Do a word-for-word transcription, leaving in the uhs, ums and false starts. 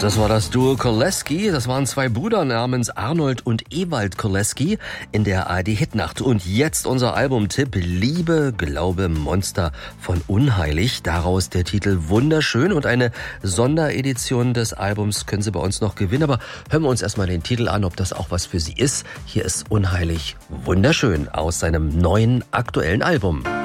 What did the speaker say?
Das war das Duo Koleski. Das waren zwei Brüder namens Arnold und Ewald Koleski in der A R D-Hitnacht. Und jetzt unser Albumtipp: Liebe, Glaube, Monster von Unheilig. Daraus der Titel Wunderschön. Und eine Sonderedition des Albums können Sie bei uns noch gewinnen. Aber hören wir uns erstmal den Titel an, ob das auch was für Sie ist. Hier ist Unheilig Wunderschön aus seinem neuen aktuellen Album.